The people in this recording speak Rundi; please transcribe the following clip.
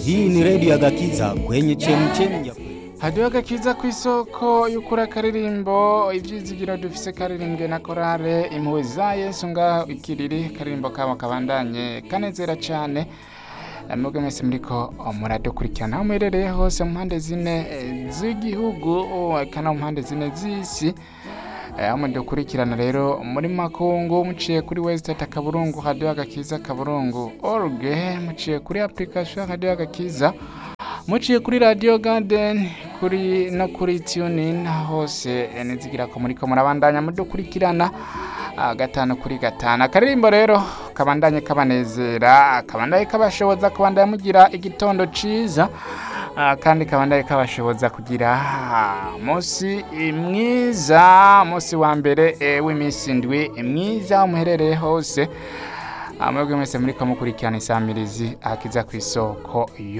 Hii ni redio ya Gakiza kwenye chemchemi ya hadiyo Gakiza ku isoko y'ukura karirimbo ivyizigiro dufise karirimbwe na korale impuhwe za Yesu nga ikiriri karirimbo kabo kabandanye kanezera cane. Mwebwe mwese muriko muradukurikirana aho muherereye hose mu mpande zine z'igihugu kana mu mpande zine z'isi. Mudukurikirana rero muri makungu muciye kuri Westata Kaburungu hadiyo Gakiza Kaburungu org, muciye kuri application hadiyo Gakiza, muciye kuri Radio Garden, kuri no kuri TuneIn, hose nizigira ko muriko murabandanya mudukurikirana gatanu kuri gatanu. Akaririmbo rero kabandanye kabanezera, kabandanye kabashoboza kubandanya mugira igitondo ciza, kandi kabandanye kabashoboza kugira musi mwiza, musi wa mbere w'imisi ndwi mwiza muherereye hose. Mwebwe mwese muriko mukurikirana isamirizi Akiza ku isoko